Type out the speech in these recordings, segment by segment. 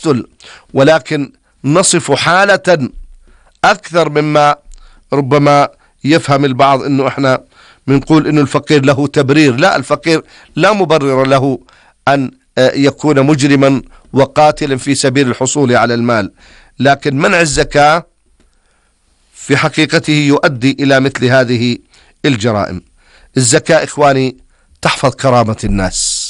نقتل، ولكن نصف حالة أكثر مما ربما يفهم البعض أنه إحنا بنقول أنه الفقير له تبرير. لا، الفقير لا مبرر له أن يكون مجرما وقاتلا في سبيل الحصول على المال، لكن منع الزكاة في حقيقته يؤدي إلى مثل هذه الجرائم. الزكاة إخواني تحفظ كرامة الناس،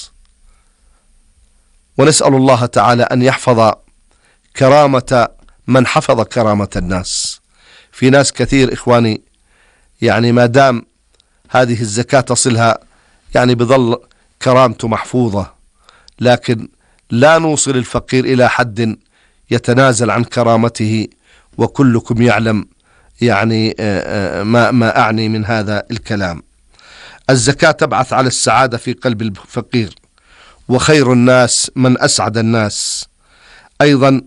ونسأل الله تعالى أن يحفظ كرامة من حفظ كرامة الناس. في ناس كثير إخواني يعني ما دام هذه الزكاة تصلها يعني بظل كرامته محفوظة، لكن لا نوصل الفقير إلى حد يتنازل عن كرامته، وكلكم يعلم يعني ما أعني من هذا الكلام. الزكاة تبعث على السعادة في قلب الفقير، وخير الناس من أسعد الناس. أيضا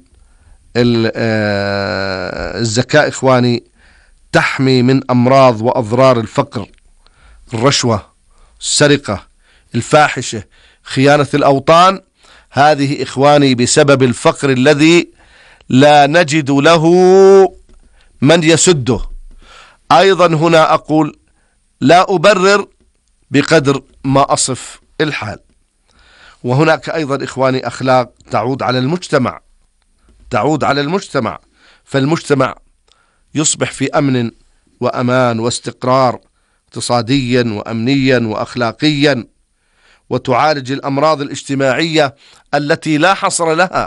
الزكاة إخواني تحمي من أمراض وأضرار الفقر، الرشوة، السرقة، الفاحشة، خيانة الأوطان. هذه إخواني بسبب الفقر الذي لا نجد له من يسده. أيضا هنا أقول لا أبرر بقدر ما أصف الحال. وهناك أيضا إخواني أخلاق تعود على المجتمع، فالمجتمع يصبح في أمن وأمان واستقرار اقتصاديا وأمنيا وأخلاقيا، وتعالج الأمراض الاجتماعية التي لا حصر لها.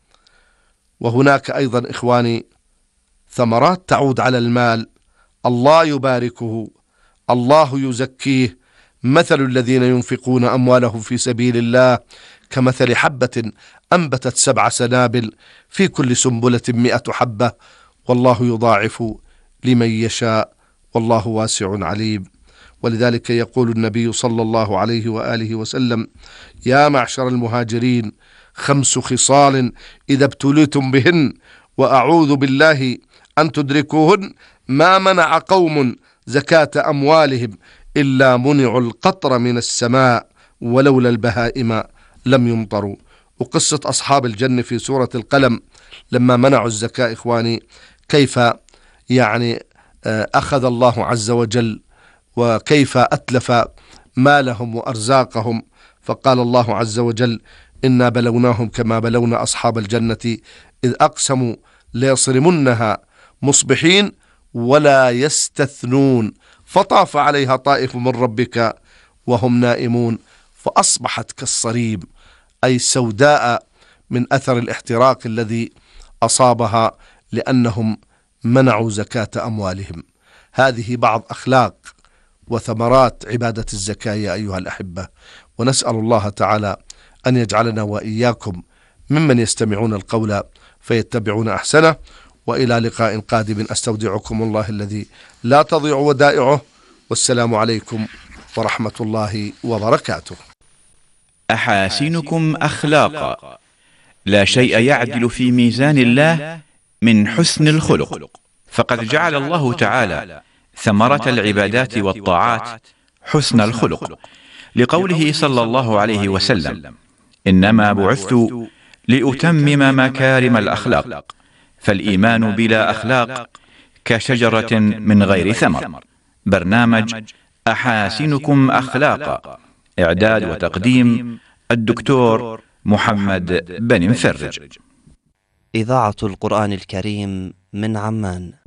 وهناك أيضا إخواني ثمرات تعود على المال، الله يباركه، الله يزكيه. مثل الذين ينفقون أموالهم في سبيل الله كمثل حبة أنبتت 7 سنابل في كل سنبلة 100 حبة، والله يضاعف لمن يشاء، والله واسع عليم. ولذلك يقول النبي صلى الله عليه وآله وسلم: يا معشر المهاجرين 5 خصال إذا ابتليتم بهن وأعوذ بالله أن تدركوهن ما منع قوم زكاة أموالهم إلا منعوا القطر من السماء ولولا البهائم لم يمطروا. وقصة أصحاب الجنة في سورة القلم لما منعوا الزكاة إخواني، كيف يعني أخذ الله عز وجل وكيف أتلف مالهم وأرزاقهم. فقال الله عز وجل: إنا بلوناهم كما بلونا أصحاب الجنة إذ أقسموا ليصرمنها مصبحين ولا يستثنون فطاف عليها طائف من ربك وهم نائمون فأصبحت كالصريم، أي سوداء من أثر الاحتراق الذي أصابها لأنهم منعوا زكاة أموالهم. هذه بعض أخلاق وثمرات عبادة الزكاة يا أيها الأحبة، ونسأل الله تعالى أن يجعلنا وإياكم ممن يستمعون القول فيتبعون أحسنه. وإلى لقاء قادم أستودعكم الله الذي لا تضيع ودائعه، والسلام عليكم ورحمة الله وبركاته. أحاسنكم أخلاقا، لا شيء يعدل في ميزان الله من حسن الخلق، فقد جعل الله تعالى ثمرة العبادات والطاعات حسن الخلق، لقوله صلى الله عليه وسلم: إنما بعثت لأتمم مكارم الأخلاق، فالإيمان بلا أخلاق كشجرة من غير ثمر. برنامج أحاسنكم أخلاقا، إعداد وتقديم الدكتور محمد بن مفرج. إذاعة القرآن الكريم من عمان.